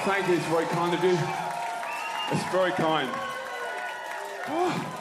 Thank you, it's very kind of you. It's very kind. Oh.